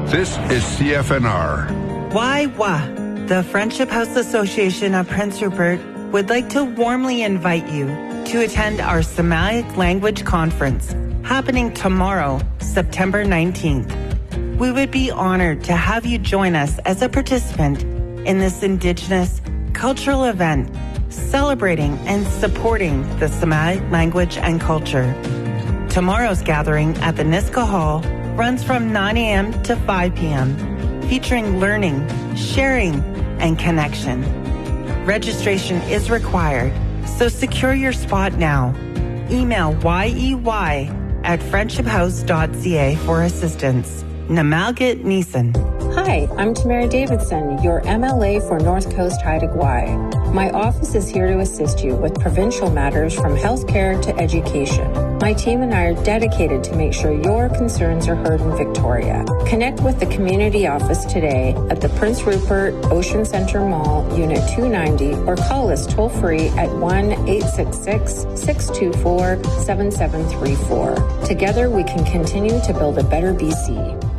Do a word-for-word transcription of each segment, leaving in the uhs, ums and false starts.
This is C F N R. Why, wah. The Friendship House Association of Prince Rupert would like to warmly invite you to attend our Semitic Language Conference happening tomorrow, September nineteenth. We would be honored to have you join us as a participant in this Indigenous cultural event celebrating and supporting the Semitic language and culture. Tomorrow's gathering at the Niska Hall runs from nine a.m. to five p.m., featuring learning, sharing, and connection. Registration is required, so secure your spot now. Email yey at friendship house dot c a for assistance. Namalgit Neeson. Hi, I'm Tamara Davidson, your M L A for North Coast Haida Gwaii. My office is here to assist you with provincial matters from healthcare to education. My team and I are dedicated to make sure your concerns are heard in Victoria. Connect with the community office today at the Prince Rupert Ocean Centre Mall, Unit two ninety, or call us toll-free at one eight six six, six two four, seven seven three four. Together, we can continue to build a better B C.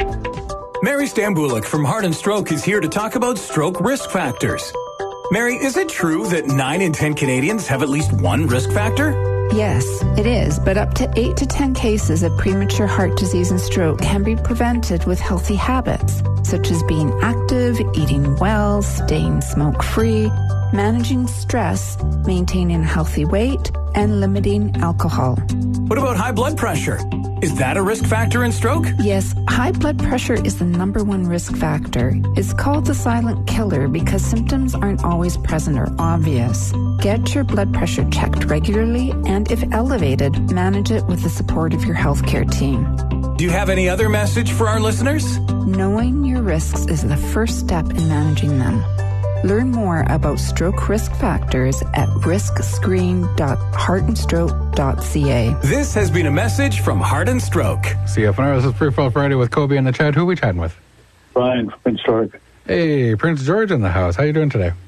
Mary Stambulik from Heart and Stroke is here to talk about stroke risk factors. Mary, is it true that nine in ten Canadians have at least one risk factor? Yes, it is, but up to eight to ten cases of premature heart disease and stroke can be prevented with healthy habits, such as being active, eating well, staying smoke-free, managing stress, maintaining a healthy weight, and limiting alcohol. What about high blood pressure? Is that a risk factor in stroke? Yes, high blood pressure is the number one risk factor. It's called the silent killer because symptoms aren't always present or obvious. Get your blood pressure checked regularly, and if elevated, manage it with the support of your healthcare team. Do you have any other message for our listeners? Knowing your risks is the first step in managing them. Learn more about stroke risk factors at risk screen dot heart and stroke dot c a. This has been a message from Heart and Stroke. C F N R, this is Free Fall Friday with Kobe in the chat. Who are we chatting with? Brian from Prince George. Hey, Prince George in the house. How you doing today?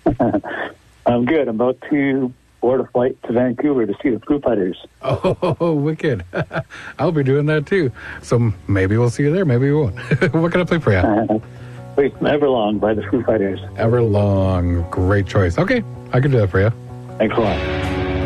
I'm good. I'm about to board a flight to Vancouver to see the Foo Fighters. Oh, wicked. I'll be doing that too. So maybe we'll see you there. Maybe we won't. What can I play for you? Wait, Everlong by the Foo Fighters. Everlong. Great choice. Okay, I can do that for you. Thanks a lot.